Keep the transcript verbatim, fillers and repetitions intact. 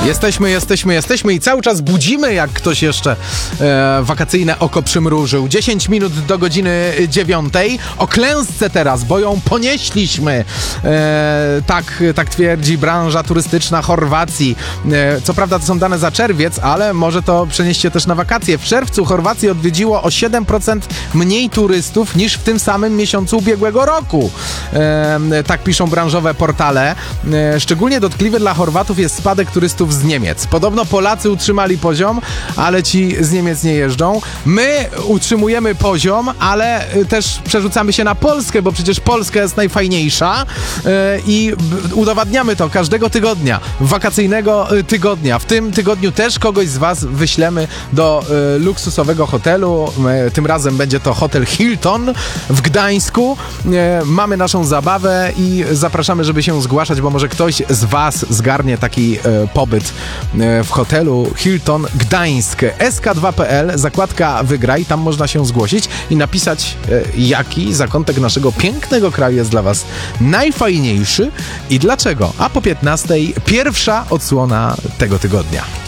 Jesteśmy, jesteśmy, jesteśmy i cały czas budzimy, jak ktoś jeszcze e, wakacyjne oko przymrużył. dziesięć minut do godziny dziewiątej. O klęsce teraz, bo ją ponieśliśmy. E, tak, tak twierdzi branża turystyczna Chorwacji. E, co prawda to są dane za czerwiec, ale może to przenieść się też na wakacje. W czerwcu Chorwację odwiedziło o siedem procent mniej turystów niż w tym samym miesiącu ubiegłego roku. E, tak piszą branżowe portale. E, szczególnie dotkliwy dla Chorwatów jest spadek turystów z Niemiec. Podobno Polacy utrzymali poziom, ale ci z Niemiec nie jeżdżą. My utrzymujemy poziom, ale też przerzucamy się na Polskę, bo przecież Polska jest najfajniejsza yy, i udowadniamy to każdego tygodnia, wakacyjnego tygodnia. W tym tygodniu też kogoś z was wyślemy do yy, luksusowego hotelu. Yy, tym razem będzie to hotel Hilton w Gdańsku. Yy, mamy naszą zabawę i zapraszamy, żeby się zgłaszać, bo może ktoś z was zgarnie taki yy, pobyt w hotelu Hilton Gdańsk. S K dwa kropka P L, zakładka Wygraj, tam można się zgłosić i napisać, jaki zakątek naszego pięknego kraju jest dla was najfajniejszy i dlaczego. A po piętnastej pierwsza odsłona tego tygodnia.